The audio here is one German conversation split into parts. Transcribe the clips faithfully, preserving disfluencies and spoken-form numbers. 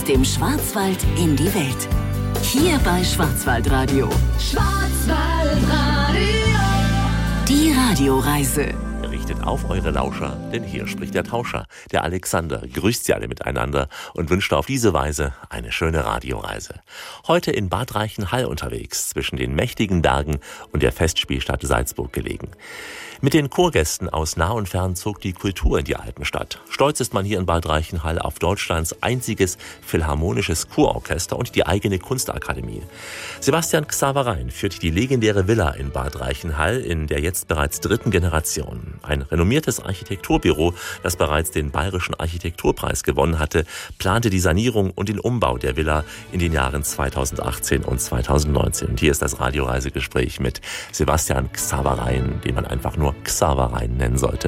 dem Schwarzwald in die Welt. Hier bei Schwarzwaldradio. Schwarzwaldradio. Die Radioreise. Richtet auf eure Lauscher, denn hier spricht der Tauscher, der Alexander, grüßt sie alle miteinander und wünscht auf diese Weise eine schöne Radioreise. Heute in Bad Reichenhall unterwegs, zwischen den mächtigen Bergen und der Festspielstadt Salzburg gelegen. Mit den Chorgästen aus nah und fern zog die Kultur in die Alpenstadt. Stolz ist man hier in Bad Reichenhall auf Deutschlands einziges philharmonisches Kurorchester und die eigene Kunstakademie. Sebastian Xaverein führt die legendäre Villa in Bad Reichenhall in der jetzt bereits dritten Generation. Ein renommiertes Architekturbüro, das bereits den Bayerischen Architekturpreis gewonnen hatte, plante die Sanierung und den Umbau der Villa in den Jahren zweitausendachtzehn und zweitausendneunzehn. Und hier ist das Radioreisegespräch mit Sebastian Xaverein, den man einfach nur Xaverein nennen sollte.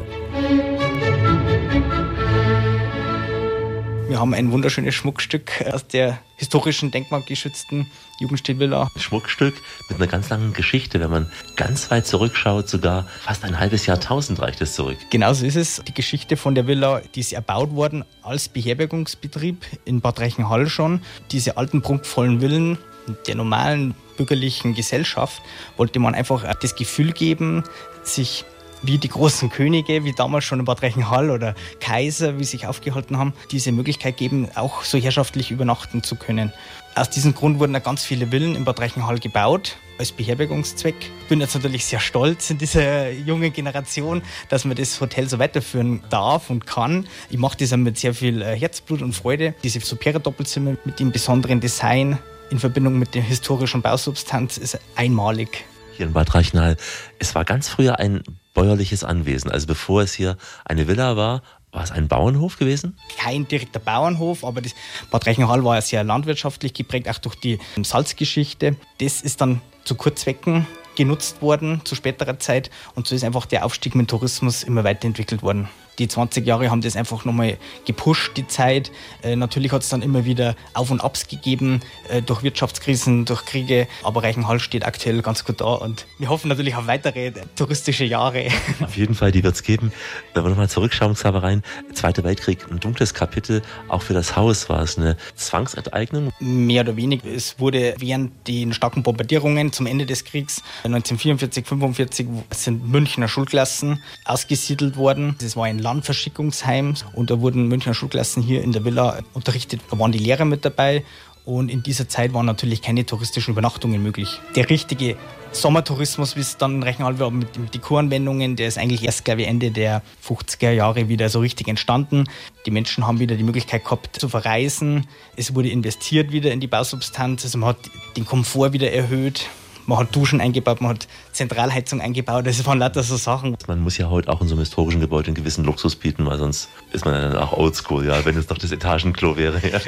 Wir haben ein wunderschönes Schmuckstück aus der historischen, denkmalgeschützten Jugendstilvilla. Schmuckstück mit einer ganz langen Geschichte. Wenn man ganz weit zurückschaut, sogar fast ein halbes Jahrtausend reicht es zurück. Genauso ist es. Die Geschichte von der Villa, die ist erbaut worden als Beherbergungsbetrieb in Bad Reichenhall schon. Diese alten, prunkvollen Villen der normalen bürgerlichen Gesellschaft wollte man einfach das Gefühl geben, sich wie die großen Könige, wie damals schon in Bad Reichenhall oder Kaiser, wie sie sich aufgehalten haben, diese Möglichkeit geben, auch so herrschaftlich übernachten zu können. Aus diesem Grund wurden da ganz viele Villen in Bad Reichenhall gebaut, als Beherbergungszweck. Ich bin jetzt natürlich sehr stolz in dieser jungen Generation, dass man das Hotel so weiterführen darf und kann. Ich mache das mit sehr viel Herzblut und Freude. Diese Supera-Doppelzimmer mit dem besonderen Design in Verbindung mit der historischen Bausubstanz ist einmalig. Hier in Bad Reichenhall, es war ganz früher ein bäuerliches Anwesen. Also bevor es hier eine Villa war, war es ein Bauernhof gewesen? Kein direkter Bauernhof, aber das Bad Reichenhall war ja sehr landwirtschaftlich geprägt, auch durch die Salzgeschichte. Das ist dann zu Kurzwecken genutzt worden, zu späterer Zeit. Und so ist einfach der Aufstieg mit dem Tourismus immer weiterentwickelt worden. Die zwanzig Jahre haben das einfach nochmal gepusht, die Zeit. Äh, natürlich hat es dann immer wieder Auf- und Abs gegeben, äh, durch Wirtschaftskrisen, durch Kriege. Aber Reichenhall steht aktuell ganz gut da und wir hoffen natürlich auf weitere touristische Jahre. Auf jeden Fall, die wird es geben. Wenn wir nochmal zurückschauen, Xaverein, Zweiter Weltkrieg, ein dunkles Kapitel. Auch für das Haus war es eine Zwangsenteignung. Mehr oder weniger. Es wurde während den starken Bombardierungen zum Ende des Kriegs neunzehnhundertvierundvierzig, fünfundvierzig sind Münchner Schulklassen ausgesiedelt worden. Das war ein Landverschickungsheim und da wurden Münchner Schulklassen hier in der Villa unterrichtet. Da waren die Lehrer mit dabei und in dieser Zeit waren natürlich keine touristischen Übernachtungen möglich. Der richtige Sommertourismus, wie es dann in Reichenhall war, mit, mit den Kuranwendungen, der ist eigentlich erst, glaube ich, Ende der fünfziger Jahre wieder so richtig entstanden. Die Menschen haben wieder die Möglichkeit gehabt zu verreisen. Es wurde investiert wieder in die Bausubstanz, also man hat den Komfort wieder erhöht. Man hat Duschen eingebaut, man hat Zentralheizung eingebaut, das waren lauter so Sachen. Man muss ja heute auch in so einem historischen Gebäude einen gewissen Luxus bieten, weil sonst ist man dann auch oldschool, ja, wenn es doch das Etagenklo wäre. Ja.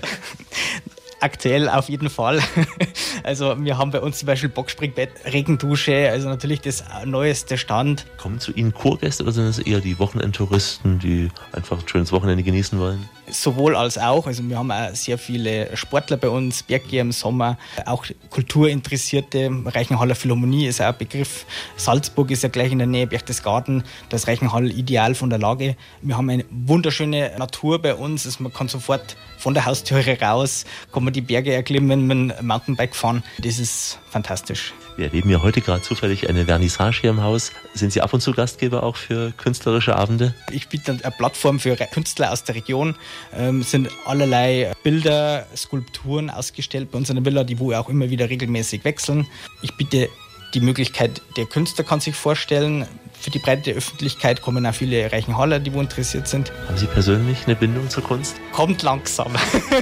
Aktuell auf jeden Fall. Also wir haben bei uns zum Beispiel Boxspringbett, Regendusche, also natürlich das neueste Stand. Kommen zu Ihnen Kurgäste oder sind es eher die Wochenendtouristen, die einfach ein schönes Wochenende genießen wollen? Sowohl als auch. Also wir haben auch sehr viele Sportler bei uns, Berggeher im Sommer, auch Kulturinteressierte. Reichenhaller Philharmonie ist auch ein Begriff. Salzburg ist ja gleich in der Nähe, Berchtesgaden. Da ist Reichenhall ideal von der Lage. Wir haben eine wunderschöne Natur bei uns. Also man kann sofort von der Haustüre raus, kann man die Berge erklimmen, mit dem Mountainbike fahren. Das ist fantastisch. Wir erleben ja heute gerade zufällig eine Vernissage hier im Haus. Sind Sie ab und zu Gastgeber auch für künstlerische Abende? Ich biete eine Plattform für Künstler aus der Region. Ähm, es sind allerlei Bilder, Skulpturen ausgestellt bei uns in der Villa, die wo auch immer wieder regelmäßig wechseln. Ich biete die Möglichkeit, der Künstler kann sich vorstellen. Für die breite Öffentlichkeit kommen auch viele Reichenhaller, die wo interessiert sind. Haben Sie persönlich eine Bindung zur Kunst? Kommt langsam.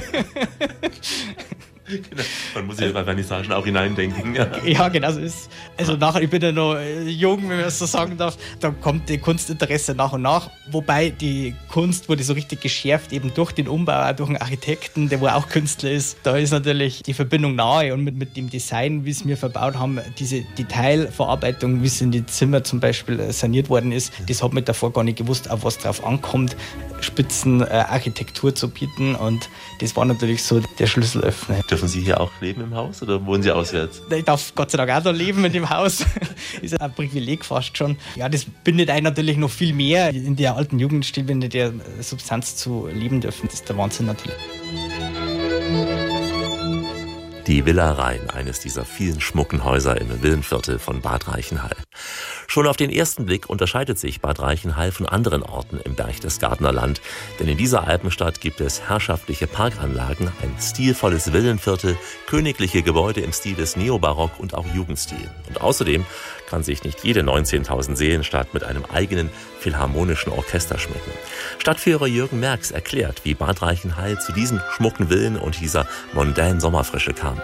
Genau. Man muss ja bei Vernissagen auch hineindenken. Ja, ja genau so ist. Also nachher, ich bin ja noch jung, wenn man das so sagen darf, da kommt die Kunstinteresse nach und nach. Wobei die Kunst wurde so richtig geschärft, eben durch den Umbau, auch durch einen Architekten, der wo auch Künstler ist. Da ist natürlich die Verbindung nahe und mit, mit dem Design, wie es wir verbaut haben, diese Detailverarbeitung, wie es in die Zimmer zum Beispiel saniert worden ist, das hat man davor gar nicht gewusst, auf was drauf ankommt, Spitzenarchitektur zu bieten, und das war natürlich so der Schlüsselöffner. Dürfen Sie hier auch leben im Haus oder wohnen Sie auswärts? Ich darf Gott sei Dank auch da leben in dem Haus. Ist ein Privileg fast schon. Ja, das bindet einen natürlich noch viel mehr in der alten Jugendstil, wenn die der Substanz zu leben dürfen. Das ist der Wahnsinn natürlich. Die Villa Rhein, eines dieser vielen schmucken Häuser im Villenviertel von Bad Reichenhall. Schon auf den ersten Blick unterscheidet sich Bad Reichenhall von anderen Orten im Berchtesgadener Land. Denn in dieser Alpenstadt gibt es herrschaftliche Parkanlagen, ein stilvolles Villenviertel, königliche Gebäude im Stil des Neobarock und auch Jugendstil. Und außerdem kann sich nicht jede neunzehntausend Seelenstadt mit einem eigenen philharmonischen Orchester schmücken. Stadtführer Jürgen Merx erklärt, wie Bad Reichenhall zu diesen schmucken Villen und dieser mondänen Sommerfrische kam.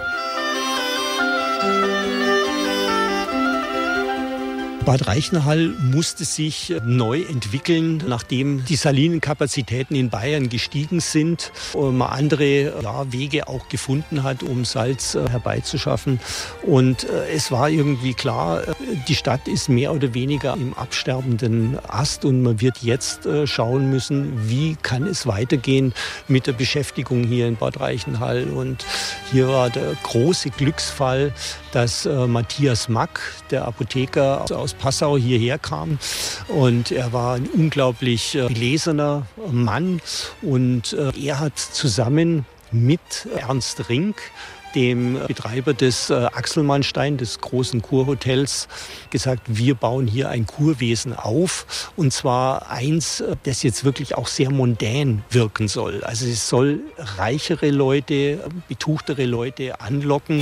Bad Reichenhall musste sich neu entwickeln, nachdem die Salinenkapazitäten in Bayern gestiegen sind und man andere ja, Wege auch gefunden hat, um Salz äh, herbeizuschaffen. Und äh, es war irgendwie klar, äh, die Stadt ist mehr oder weniger im absterbenden Ast und man wird jetzt äh, schauen müssen, wie kann es weitergehen mit der Beschäftigung hier in Bad Reichenhall. Und hier war der große Glücksfall, dass äh, Matthias Mack, der Apotheker aus Passau, hierher kam. Und er war ein unglaublich äh, belesener Mann. Und äh, er hat zusammen mit Ernst Rink, dem Betreiber des äh, Axelmannstein, des großen Kurhotels, gesagt, wir bauen hier ein Kurwesen auf. Und zwar eins, das jetzt wirklich auch sehr mondän wirken soll. Also es soll reichere Leute, betuchtere Leute anlocken.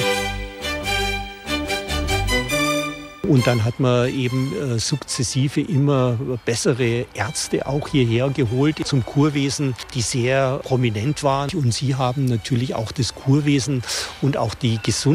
Und dann hat man eben äh, sukzessive immer bessere Ärzte auch hierher geholt zum Kurwesen, die sehr prominent waren. Und sie haben natürlich auch das Kurwesen und auch die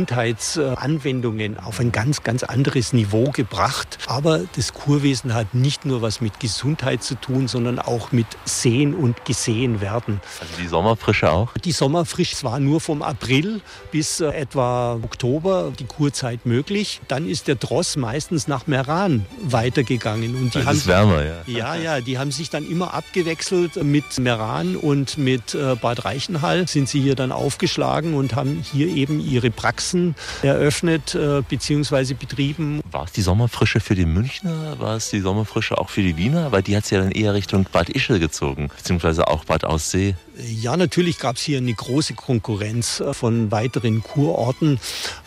Gesundheitsanwendungen auf ein ganz, ganz anderes Niveau gebracht. Aber das Kurwesen hat nicht nur was mit Gesundheit zu tun, sondern auch mit Sehen und Gesehen werden. Also die Sommerfrische auch? Die Sommerfrische war nur vom April bis äh, etwa Oktober die Kurzeit möglich. Dann ist der Dross meistens nach Meran weitergegangen. Und die das haben ist wärmer, ja. Ja, ja, die haben sich dann immer abgewechselt mit Meran und mit äh, Bad Reichenhall. Sind sie hier dann aufgeschlagen und haben hier eben ihre Praxen eröffnet äh, bzw. betrieben. War es die Sommerfrische für die Münchner? War es die Sommerfrische auch für die Wiener? Weil die hat es ja dann eher Richtung Bad Ischl gezogen, beziehungsweise auch Bad Aussee. Ja, natürlich gab es hier eine große Konkurrenz von weiteren Kurorten,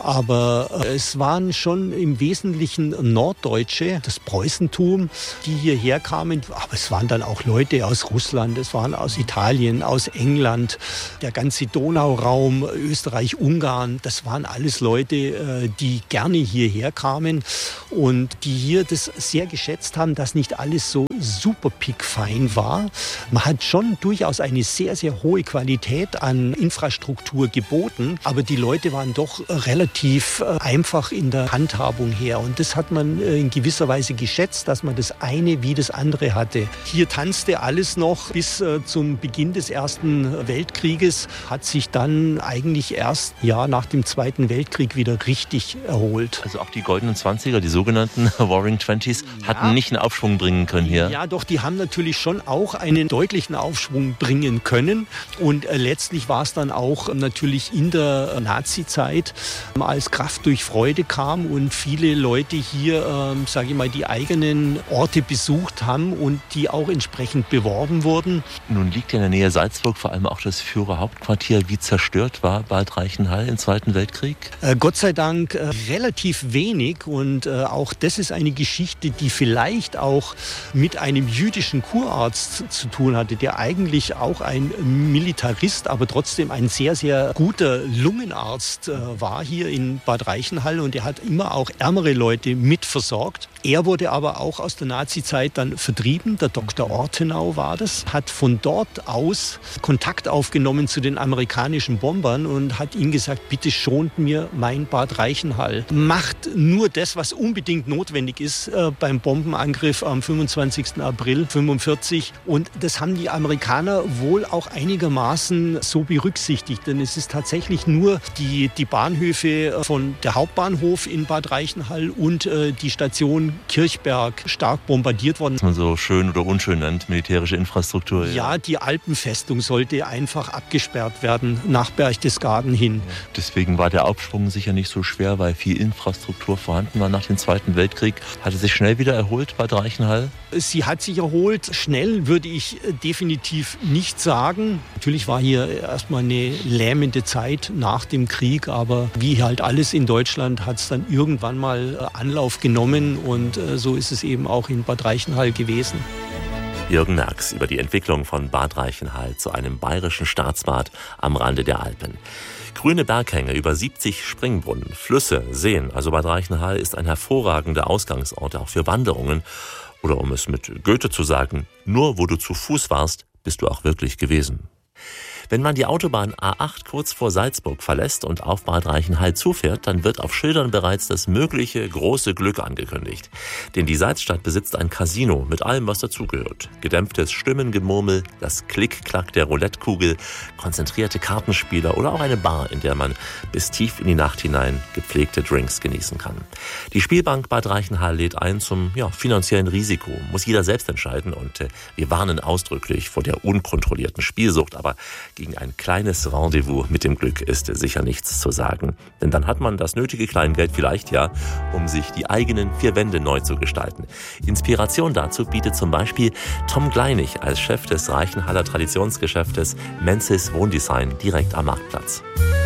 aber es waren schon im Wesentlichen Norddeutsche, das Preußentum, die hierher kamen. Aber es waren dann auch Leute aus Russland, es waren aus Italien, aus England, der ganze Donauraum, Österreich, Ungarn. Das waren alles Leute, die gerne hierher kamen und die hier das sehr geschätzt haben, dass nicht alles so super pickfein war. Man hat schon durchaus eine sehr, sehr hohe Qualität an Infrastruktur geboten, aber die Leute waren doch relativ einfach in der Handhabung her und das hat man in gewisser Weise geschätzt, dass man das eine wie das andere hatte. Hier tanzte alles noch bis zum Beginn des Ersten Weltkrieges, hat sich dann eigentlich erst ja, nach dem Zweiten Weltkrieg wieder richtig erholt. Also auch die goldenen Zwanziger, die sogenannten Roaring Twenties, hatten ja nicht einen Aufschwung bringen können hier? Ja, doch, die haben natürlich schon auch einen deutlichen Aufschwung bringen können. Und äh, letztlich war es dann auch äh, natürlich in der äh, Nazi-Zeit, äh, als Kraft durch Freude kam und viele Leute hier, äh, sage ich mal, die eigenen Orte besucht haben und die auch entsprechend beworben wurden. Nun liegt ja in der Nähe Salzburg vor allem auch das Führerhauptquartier. Wie zerstört war Bad Reichenhall im Zweiten Weltkrieg? Äh, Gott sei Dank äh, relativ wenig und äh, auch das ist eine Geschichte, die vielleicht auch mit einem jüdischen Kurarzt zu tun hatte, der eigentlich auch ein Militarist, aber trotzdem ein sehr, sehr guter Lungenarzt äh, war hier in Bad Reichenhall und er hat immer auch ärmere Leute mitversorgt. Er wurde aber auch aus der Nazi-Zeit dann vertrieben, der Doktor Ortenau war das, hat von dort aus Kontakt aufgenommen zu den amerikanischen Bombern und hat ihnen gesagt, bitte schont mir mein Bad Reichenhall. Macht nur das, was unbedingt notwendig ist äh, beim Bombenangriff am fünfundzwanzigsten April fünfundvierzig und das haben die Amerikaner wohl auch einigermaßen so berücksichtigt, denn es ist tatsächlich nur die, die Bahnhöfe von der Hauptbahnhof in Bad Reichenhall und äh, die Station Kirchberg stark bombardiert worden. Was man so schön oder unschön nennt, militärische Infrastruktur. Ja, ja die Alpenfestung sollte einfach abgesperrt werden nach Berchtesgaden hin. Deswegen war der Aufschwung sicher nicht so schwer, weil viel Infrastruktur vorhanden war nach dem Zweiten Zweiten Weltkrieg. Hat es sich schnell wieder erholt Bad Reichenhall? Sie hat sich erholt. Schnell würde ich definitiv nicht sagen. Natürlich war hier erstmal eine lähmende Zeit nach dem Krieg, aber wie halt alles in Deutschland hat es dann irgendwann mal Anlauf genommen und so ist es eben auch in Bad Reichenhall gewesen. Jürgen Merx über die Entwicklung von Bad Reichenhall zu einem bayerischen Staatsbad am Rande der Alpen. Grüne Berghänge, über siebzig Springbrunnen, Flüsse, Seen. Also Bad Reichenhall ist ein hervorragender Ausgangsort auch für Wanderungen. Oder um es mit Goethe zu sagen, nur wo du zu Fuß warst, bist du auch wirklich gewesen. Wenn man die Autobahn A acht kurz vor Salzburg verlässt und auf Bad Reichenhall zufährt, dann wird auf Schildern bereits das mögliche große Glück angekündigt. Denn die Salzstadt besitzt ein Casino mit allem, was dazugehört. Gedämpftes Stimmengemurmel, das Klick-Klack der Roulettekugel, konzentrierte Kartenspieler oder auch eine Bar, in der man bis tief in die Nacht hinein gepflegte Drinks genießen kann. Die Spielbank Bad Reichenhall lädt ein zum ja, finanziellen Risiko. Muss jeder selbst entscheiden und äh, wir warnen ausdrücklich vor der unkontrollierten Spielsucht, aber gegen ein kleines Rendezvous mit dem Glück ist sicher nichts zu sagen. Denn dann hat man das nötige Kleingeld vielleicht ja, um sich die eigenen vier Wände neu zu gestalten. Inspiration dazu bietet zum Beispiel Tom Gleinig als Chef des Reichenhaller Traditionsgeschäftes Menzis Wohndesign direkt am Marktplatz.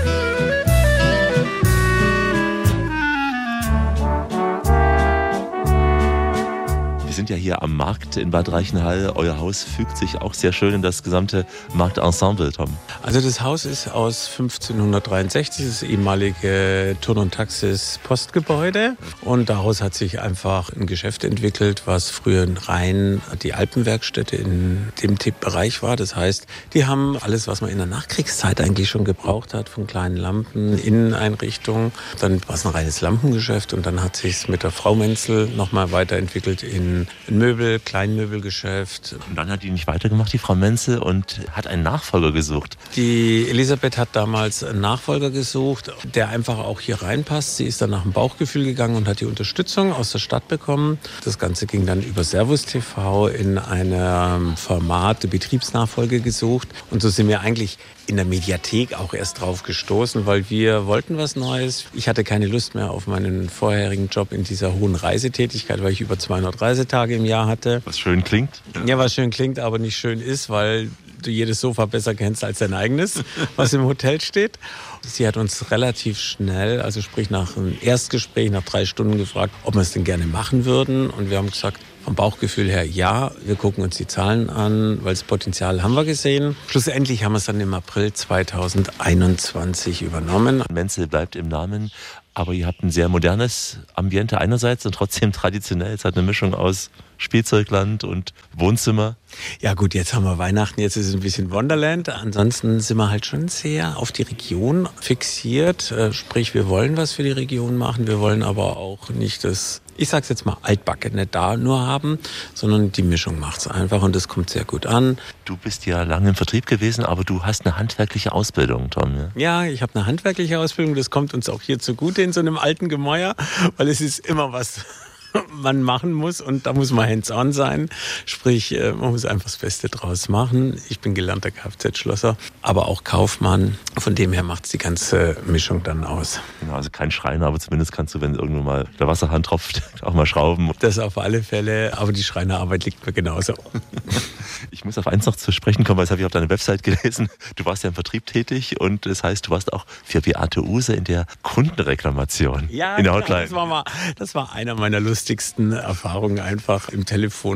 Wir sind ja hier am Markt in Bad Reichenhall. Euer Haus fügt sich auch sehr schön in das gesamte Marktensemble, Tom. Also das Haus ist aus fünfzehnhundertdreiundsechzig, das ehemalige Turn und Taxis Postgebäude. Und daraus hat sich einfach ein Geschäft entwickelt, was früher rein die Alpenwerkstätte in dem Bereich war. Das heißt, die haben alles, was man in der Nachkriegszeit eigentlich schon gebraucht hat, von kleinen Lampen, Inneneinrichtungen. Dann war es ein reines Lampengeschäft und dann hat sich es mit der Frau Menzel nochmal weiterentwickelt in ein Möbel, Kleinmöbelgeschäft. Und dann hat die nicht weitergemacht, die Frau Menzel, und hat einen Nachfolger gesucht. Die Elisabeth hat damals einen Nachfolger gesucht, der einfach auch hier reinpasst. Sie ist dann nach dem Bauchgefühl gegangen und hat die Unterstützung aus der Stadt bekommen. Das Ganze ging dann über Servus T V in einem Format, Betriebsnachfolge gesucht. Und so sind wir eigentlich in der Mediathek auch erst drauf gestoßen, weil wir wollten was Neues. Ich hatte keine Lust mehr auf meinen vorherigen Job in dieser hohen Reisetätigkeit, weil ich über zweihundert Reisetage im Jahr hatte. Was schön klingt. Ja, was schön klingt, aber nicht schön ist, weil du jedes Sofa besser kennst als dein eigenes, was im Hotel steht. Sie hat uns relativ schnell, also sprich nach einem Erstgespräch, nach drei Stunden gefragt, ob wir es denn gerne machen würden. Und wir haben gesagt, vom Bauchgefühl her, ja, wir gucken uns die Zahlen an, weil das Potenzial haben wir gesehen. Schlussendlich haben wir es dann im April zweitausendeinundzwanzig übernommen. Menzel bleibt im Namen, aber ihr habt ein sehr modernes Ambiente einerseits und trotzdem traditionell. Es hat eine Mischung aus Spielzeugland und Wohnzimmer. Ja gut, jetzt haben wir Weihnachten, jetzt ist es ein bisschen Wonderland. Ansonsten sind wir halt schon sehr auf die Region fixiert. Sprich, wir wollen was für die Region machen, wir wollen aber auch nicht das, ich sag's jetzt mal, altbackene da nur haben, sondern die Mischung macht's einfach und das kommt sehr gut an. Du bist ja lange im Vertrieb gewesen, aber du hast eine handwerkliche Ausbildung, Tom. Ja, ja ich habe eine handwerkliche Ausbildung, das kommt uns auch hier zugute in so einem alten Gemäuer, weil es ist immer was man machen muss und da muss man hands-on sein. Sprich, man muss einfach das Beste draus machen. Ich bin gelernter Kfz-Schlosser, aber auch Kaufmann. Von dem her macht es die ganze Mischung dann aus. Genau, also kein Schreiner, aber zumindest kannst du, wenn irgendwann mal der Wasserhahn tropft, auch mal schrauben. Das auf alle Fälle, aber die Schreinerarbeit liegt mir genauso. Ich muss auf eins noch zu sprechen kommen, weil das habe ich auf deiner Website gelesen. Du warst ja im Vertrieb tätig und das heißt, du warst auch für Beate Uhse in der Kundenreklamation. Ja, in der Hotline. Das war, mal, das war einer meiner lustigsten Erfahrungen einfach im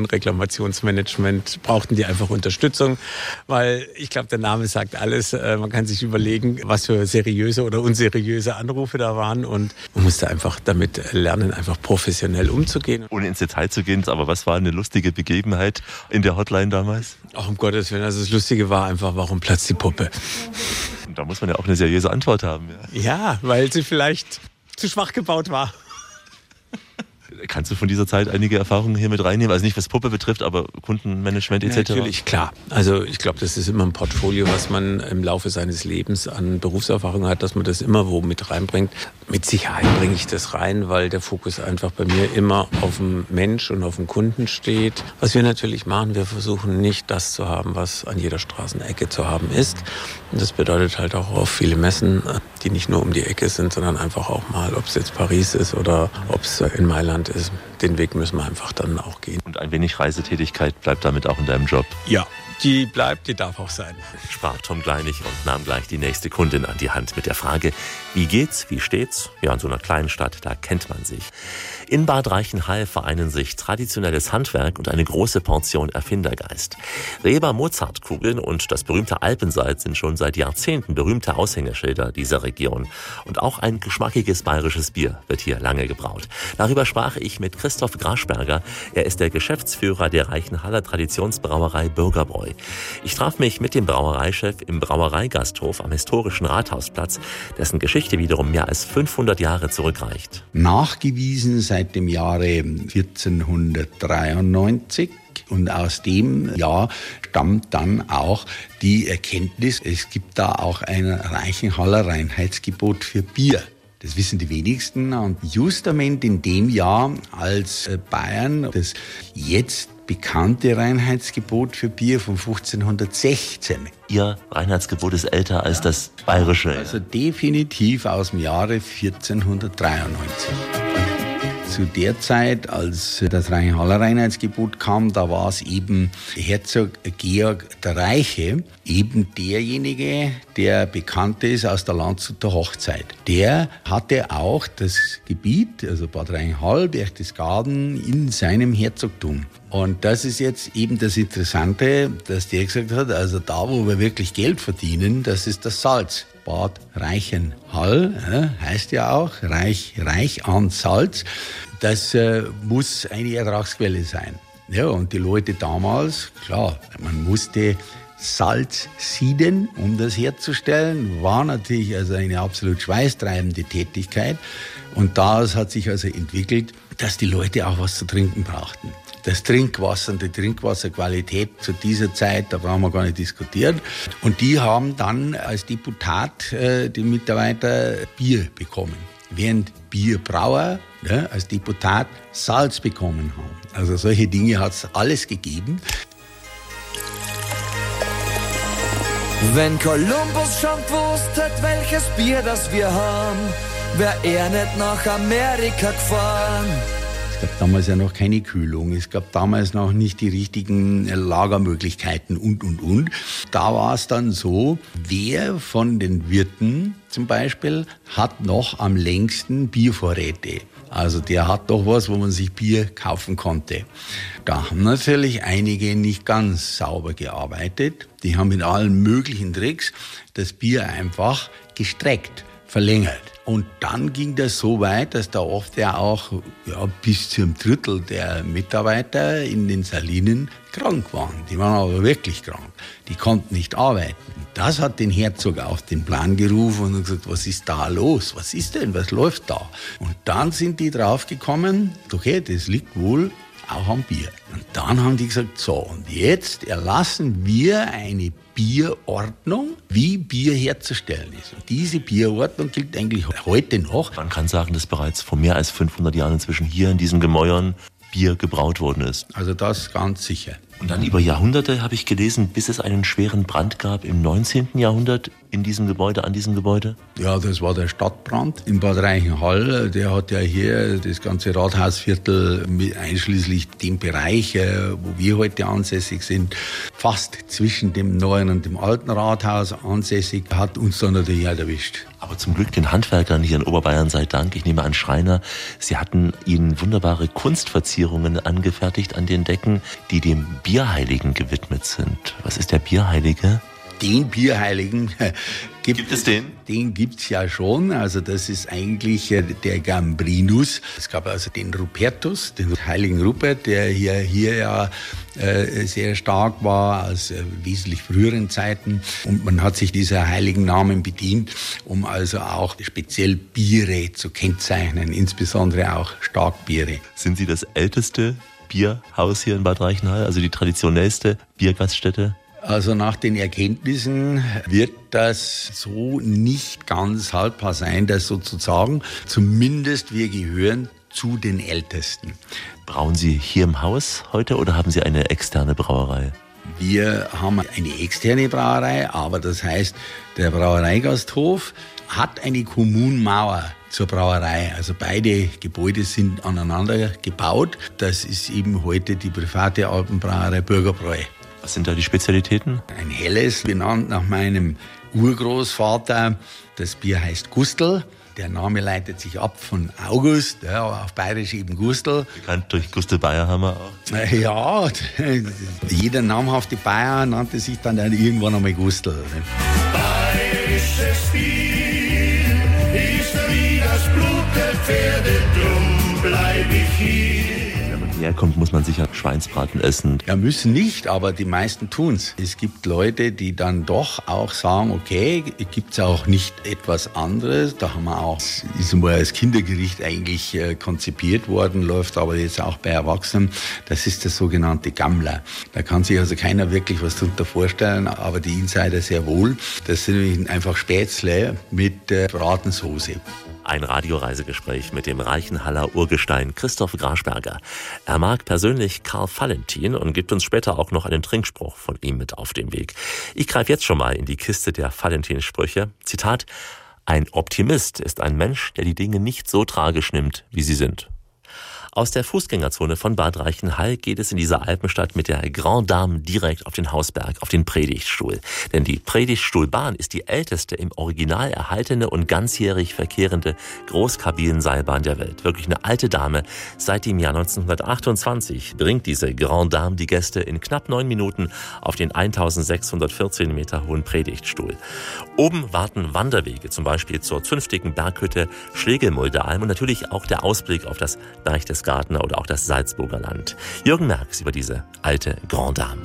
Telefonreklamationsmanagement. Brauchten die einfach Unterstützung, weil ich glaube, der Name sagt alles. Man kann sich überlegen, was für seriöse oder unseriöse Anrufe da waren und man musste einfach damit lernen, einfach professionell umzugehen. Ohne ins Detail zu gehen, aber was war eine lustige Begebenheit in der Hotline damals? Ach, um Gottes Willen, also das Lustige war einfach, warum platzt die Puppe? Und da muss man ja auch eine seriöse Antwort haben. Ja, ja, weil sie vielleicht zu schwach gebaut war. Kannst du von dieser Zeit einige Erfahrungen hier mit reinnehmen? Also nicht was Puppe betrifft, aber Kundenmanagement et cetera? Natürlich, klar. Also ich glaube, das ist immer ein Portfolio, was man im Laufe seines Lebens an Berufserfahrung hat, dass man das immer wo mit reinbringt. Mit Sicherheit bringe ich das rein, weil der Fokus einfach bei mir immer auf dem Mensch und auf dem Kunden steht. Was wir natürlich machen, wir versuchen nicht das zu haben, was an jeder Straßenecke zu haben ist. Und das bedeutet halt auch auf viele Messen, die nicht nur um die Ecke sind, sondern einfach auch mal, ob es jetzt Paris ist oder ob es in Mailand ist. Den Weg müssen wir einfach dann auch gehen. Und ein wenig Reisetätigkeit bleibt damit auch in deinem Job? Ja. Die bleibt, die darf auch sein. Sprach Tom Gleinig und nahm gleich die nächste Kundin an die Hand mit der Frage, wie geht's, wie steht's? Ja, in so einer kleinen Stadt, da kennt man sich. In Bad Reichenhall vereinen sich traditionelles Handwerk und eine große Portion Erfindergeist. Reber-Mozart-Kugeln und das berühmte Alpensalz sind schon seit Jahrzehnten berühmte Aushängeschilder dieser Region. Und auch ein geschmackiges bayerisches Bier wird hier lange gebraut. Darüber sprach ich mit Christoph Graschberger. Er ist der Geschäftsführer der Reichenhaller Traditionsbrauerei Bürgerbräu. Ich traf mich mit dem Brauereichef im Brauereigasthof am historischen Rathausplatz, dessen Geschichte wiederum mehr als fünfhundert Jahre zurückreicht. Nachgewiesen seit dem Jahre vierzehnhundertdreiundneunzig. Und aus dem Jahr stammt dann auch die Erkenntnis, es gibt da auch ein Reichenhaller Reinheitsgebot für Bier. Das wissen die wenigsten. Und justament in dem Jahr, als Bayern das jetzt bekannte Reinheitsgebot für Bier von fünfzehnhundertsechzehn. Ihr Reinheitsgebot ist älter als das bayerische. Also definitiv aus dem Jahre vierzehnhundertdreiundneunzig. Zu der Zeit, als das Reichenhaller Reinheitsgebot kam, da war es eben Herzog Georg der Reiche, eben derjenige, der bekannt ist aus der Landshuter Hochzeit. Der hatte auch das Gebiet, also Bad Reichenhall, Berchtesgaden, in seinem Herzogtum. Und das ist jetzt eben das Interessante, dass der gesagt hat, also da, wo wir wirklich Geld verdienen, das ist das Salz. Bad Reichenhall, äh, heißt ja auch, reich, reich an Salz. Das äh, muss eine Ertragsquelle sein. Ja, und die Leute damals, klar, man musste Salz sieden, um das herzustellen, war natürlich also eine absolut schweißtreibende Tätigkeit. Und daraus hat sich also entwickelt, dass die Leute auch was zu trinken brauchten. Das Trinkwasser und die Trinkwasserqualität zu dieser Zeit, da brauchen wir gar nicht diskutieren. Und die haben dann als Deputat äh, die Mitarbeiter Bier bekommen. Während Bierbrauer ja, als Deputat Salz bekommen haben. Also solche Dinge hat es alles gegeben. Wenn Kolumbus schon gewusst hat, welches Bier das wir haben, wär er nicht nach Amerika gefahren. Es gab damals ja noch keine Kühlung, es gab damals noch nicht die richtigen Lagermöglichkeiten und, und, und. Da war es dann so, wer von den Wirten zum Beispiel hat noch am längsten Biervorräte. Also der hat doch was, wo man sich Bier kaufen konnte. Da haben natürlich einige nicht ganz sauber gearbeitet. Die haben mit allen möglichen Tricks das Bier einfach gestreckt, verlängert. Und dann ging das so weit, dass da oft ja auch ja, bis zum Drittel der Mitarbeiter in den Salinen krank waren. Die waren aber wirklich krank. Die konnten nicht arbeiten. Das hat den Herzog auf den Plan gerufen und gesagt, was ist da los? Was ist denn? Was läuft da? Und dann sind die draufgekommen, okay, das liegt wohl auch am Bier. Und dann haben die gesagt, so, und jetzt erlassen wir eine Bierordnung, wie Bier herzustellen ist. Und diese Bierordnung gilt eigentlich heute noch. Man kann sagen, dass bereits vor mehr als fünfhundert Jahren inzwischen hier in diesen Gemäuern Bier gebraut worden ist. Also das ganz sicher. Und dann über Jahrhunderte habe ich gelesen, bis es einen schweren Brand gab im neunzehnten Jahrhundert in diesem Gebäude, an diesem Gebäude? Ja, das war der Stadtbrand in Bad Reichenhall. Der hat ja hier das ganze Rathausviertel einschließlich dem Bereich, wo wir heute ansässig sind, fast zwischen dem neuen und dem alten Rathaus ansässig, hat uns dann natürlich auch erwischt. Aber zum Glück den Handwerkern hier in Oberbayern sei Dank, ich nehme an Schreiner, sie hatten ihnen wunderbare Kunstverzierungen angefertigt an den Decken, die dem Bierheiligen gewidmet sind. Was ist der Bierheilige? Den Bierheiligen gibt, gibt es den? Den gibt's ja schon. Also das ist eigentlich der Gambrinus. Es gab also den Rupertus, den heiligen Rupert, der hier, hier ja äh, sehr stark war aus äh, wesentlich früheren Zeiten. Und man hat sich dieser heiligen Namen bedient, um also auch speziell Biere zu kennzeichnen, insbesondere auch Starkbiere. Sind Sie das älteste Bierhaus hier in Bad Reichenhall, also die traditionellste Biergaststätte? Also nach den Erkenntnissen wird das so nicht ganz haltbar sein, dass sozusagen zumindest wir gehören zu den Ältesten. Brauen Sie hier im Haus heute oder haben Sie eine externe Brauerei? Wir haben eine externe Brauerei, aber das heißt, der Brauereigasthof hat eine Kommunmauer zur Brauerei. Also beide Gebäude sind aneinander gebaut. Das ist eben heute die private Alpenbrauerei Bürgerbräu. Was sind da die Spezialitäten? Ein helles, benannt nach meinem Urgroßvater. Das Bier heißt Gustl. Der Name leitet sich ab von August, ja, auf Bayerisch eben Gustl. Bekannt durch Gustl Bayerhammer auch. Ja, jeder namhafte Bayer nannte sich dann irgendwann einmal Gustl. Bayerisches Bier ist wie das Blut der Pferde, drum bleib ich hier. Wenn man herkommt, muss man sicher Schweinsbraten essen. Ja, müssen nicht, aber die meisten tun's. Es gibt Leute, die dann doch auch sagen, okay, gibt's auch nicht etwas anderes. Da haben wir auch, ist mal als Kindergericht eigentlich äh, konzipiert worden, läuft aber jetzt auch bei Erwachsenen. Das ist das sogenannte Gammler. Da kann sich also keiner wirklich was darunter vorstellen, aber die Insider sehr wohl. Das sind nämlich einfach Spätzle mit äh, Bratensoße. Ein Radioreisegespräch mit dem Reichenhaller Urgestein Christoph Graschberger. Er mag persönlich Karl Valentin und gibt uns später auch noch einen Trinkspruch von ihm mit auf den Weg. Ich greife jetzt schon mal in die Kiste der Valentin-Sprüche. Zitat: Ein Optimist ist ein Mensch, der die Dinge nicht so tragisch nimmt, wie sie sind. Aus der Fußgängerzone von Bad Reichenhall geht es in dieser Alpenstadt mit der Grand Dame direkt auf den Hausberg, auf den Predigtstuhl. Denn die Predigtstuhlbahn ist die älteste im Original erhaltene und ganzjährig verkehrende Großkabinenseilbahn der Welt. Wirklich eine alte Dame. Seit dem Jahr neunzehnhundertachtundzwanzig bringt diese Grand Dame die Gäste in knapp neun Minuten auf den eintausendsechshundertvierzehn Meter hohen Predigtstuhl. Oben warten Wanderwege, zum Beispiel zur zünftigen Berghütte Schlegelmuldalm und natürlich auch der Ausblick auf das Berchtesgadener oder auch das Salzburger Land. Jürgen Merx über diese alte Grand Dame.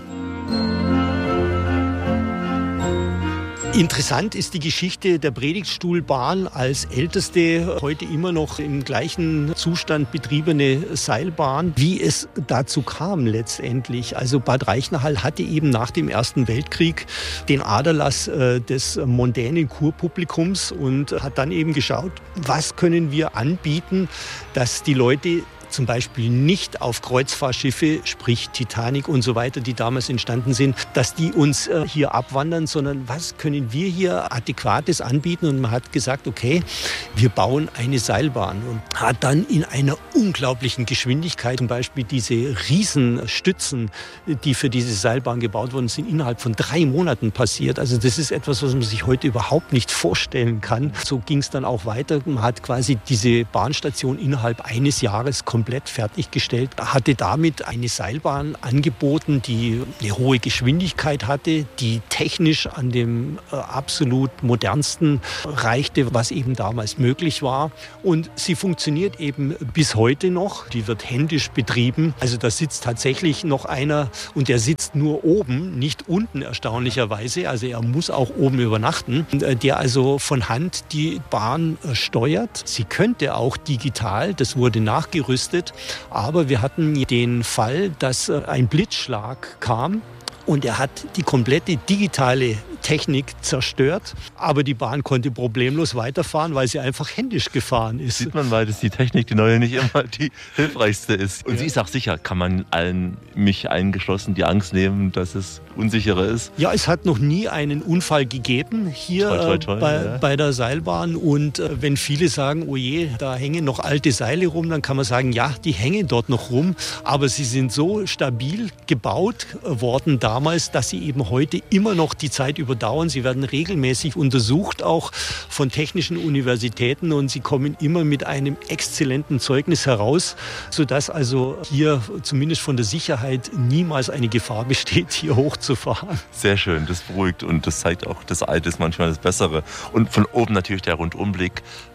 Interessant ist die Geschichte der Predigtstuhlbahn als älteste, heute immer noch im gleichen Zustand betriebene Seilbahn, wie es dazu kam letztendlich. Also Bad Reichenhall hatte eben nach dem Ersten Weltkrieg den Aderlass äh, des mondänen Kurpublikums und hat dann eben geschaut, was können wir anbieten, dass die Leute zum Beispiel nicht auf Kreuzfahrtschiffe, sprich Titanic und so weiter, die damals entstanden sind, dass die uns äh, hier abwandern, sondern was können wir hier Adäquates anbieten? Und man hat gesagt, okay, wir bauen eine Seilbahn und hat dann in einer unglaublichen Geschwindigkeit zum Beispiel diese Riesenstützen, die für diese Seilbahn gebaut wurden, sind innerhalb von drei Monaten passiert. Also das ist etwas, was man sich heute überhaupt nicht vorstellen kann. So ging es dann auch weiter. Man hat quasi diese Bahnstation innerhalb eines Jahres komplett komplett fertiggestellt, hatte damit eine Seilbahn angeboten, die eine hohe Geschwindigkeit hatte, die technisch an dem äh, absolut modernsten reichte, was eben damals möglich war. Und sie funktioniert eben bis heute noch. Die wird händisch betrieben. Also da sitzt tatsächlich noch einer und der sitzt nur oben, nicht unten erstaunlicherweise. Also er muss auch oben übernachten, der also von Hand die Bahn äh, steuert. Sie könnte auch digital, das wurde nachgerüstet. Aber wir hatten den Fall, dass ein Blitzschlag kam und er hat die komplette digitale Technik zerstört, aber die Bahn konnte problemlos weiterfahren, weil sie einfach händisch gefahren ist. Sieht man, weil das die Technik, die neue, nicht immer die hilfreichste ist. Und ja. Sie ist auch sicher, kann man allen, mich eingeschlossen, die Angst nehmen, dass es unsicherer ist? Ja, es hat noch nie einen Unfall gegeben hier toi, toi, toi, bei, ja. bei der Seilbahn. Und äh, wenn viele sagen, oh je, da hängen noch alte Seile rum, dann kann man sagen, ja, die hängen dort noch rum, aber sie sind so stabil gebaut worden damals, dass sie eben heute immer noch die Zeit über dauern. Sie werden regelmäßig untersucht, auch von technischen Universitäten, und sie kommen immer mit einem exzellenten Zeugnis heraus, sodass also hier zumindest von der Sicherheit niemals eine Gefahr besteht, hier hochzufahren. Sehr schön, das beruhigt und das zeigt auch, das Alte ist manchmal das Bessere. Und von oben natürlich der Rundumblick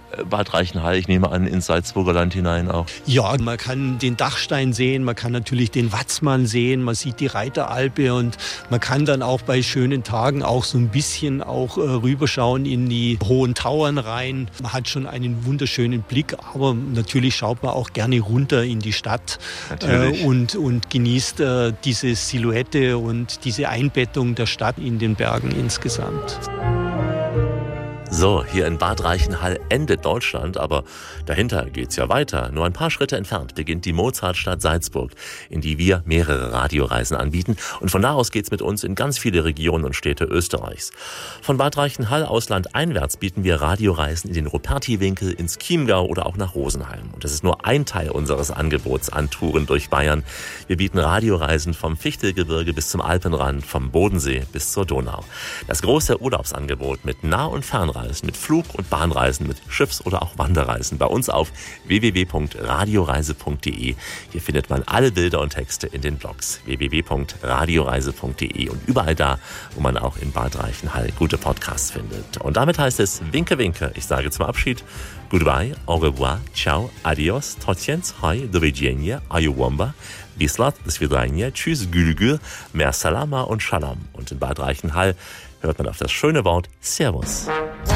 Bad Reichenhall, ich nehme an, ins Salzburger Land hinein auch. Ja, man kann den Dachstein sehen, man kann natürlich den Watzmann sehen, man sieht die Reiteralpe und man kann dann auch bei schönen Tagen auch so ein bisschen auch äh, rüberschauen in die hohen Tauern rein. Man hat schon einen wunderschönen Blick, aber natürlich schaut man auch gerne runter in die Stadt äh, und, und genießt äh, diese Silhouette und diese Einbettung der Stadt in den Bergen insgesamt. So, hier in Bad Reichenhall endet Deutschland, aber dahinter geht's ja weiter. Nur ein paar Schritte entfernt beginnt die Mozartstadt Salzburg, in die wir mehrere Radioreisen anbieten. Und von da aus geht's mit uns in ganz viele Regionen und Städte Österreichs. Von Bad Reichenhall aus landeinwärts bieten wir Radioreisen in den Rupertiwinkel, ins Chiemgau oder auch nach Rosenheim. Und das ist nur ein Teil unseres Angebots an Touren durch Bayern. Wir bieten Radioreisen vom Fichtelgebirge bis zum Alpenrand, vom Bodensee bis zur Donau. Das große Urlaubsangebot mit Nah- und Fernreisen, mit Flug- und Bahnreisen, mit Schiffs- oder auch Wanderreisen. Bei uns auf w w w punkt radioreise punkt d e. Hier findet man alle Bilder und Texte in den Blogs w w w punkt radioreise punkt d e und überall da, wo man auch in Bad Reichenhall gute Podcasts findet. Und damit heißt es Winke, Winke. Ich sage zum Abschied Goodbye, au revoir, ciao, adios, tociens, hoi, do widzenia, ayuwamba, bislat, do svidania, tschüss, gül, gül, mer salama und shalom. Und in Bad Reichenhall hört man auf das schöne Wort Servus.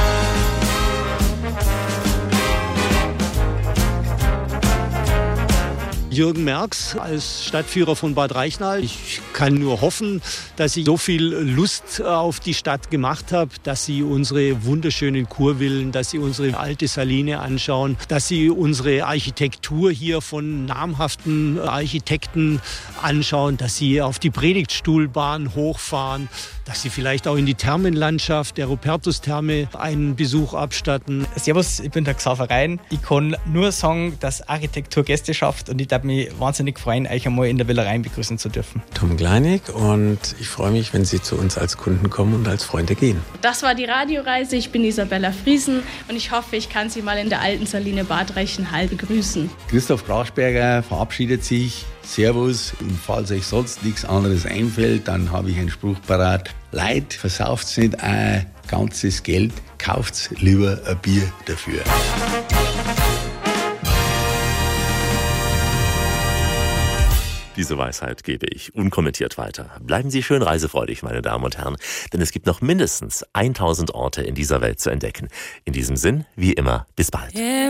Jürgen Merx als Stadtführer von Bad Reichenhall. Ich kann nur hoffen, dass ich so viel Lust auf die Stadt gemacht habe, dass Sie unsere wunderschönen Kurvillen, dass Sie unsere alte Saline anschauen, dass Sie unsere Architektur hier von namhaften Architekten anschauen, dass Sie auf die Predigtstuhlbahn hochfahren, dass Sie vielleicht auch in die Thermenlandschaft der Rupertus-Therme einen Besuch abstatten. Servus, ich bin der Xaver Rein. Ich kann nur sagen, dass Architektur Gäste schafft und ich darf mich wahnsinnig freuen, euch einmal in der Villa Rhein begrüßen zu dürfen. Tom Kleinig, und ich freue mich, wenn Sie zu uns als Kunden kommen und als Freunde gehen. Das war die Radioreise. Ich bin Isabella Friesen und ich hoffe, ich kann Sie mal in der alten Saline Bad Reichenhall begrüßen. Christoph Brachsberger verabschiedet sich. Servus, und falls euch sonst nichts anderes einfällt, dann habe ich einen Spruch parat. Leid, versauft's nicht ein ganzes Geld, kauft's lieber ein Bier dafür. Diese Weisheit gebe ich unkommentiert weiter. Bleiben Sie schön reisefreudig, meine Damen und Herren, denn es gibt noch mindestens tausend Orte in dieser Welt zu entdecken. In diesem Sinn, wie immer, bis bald.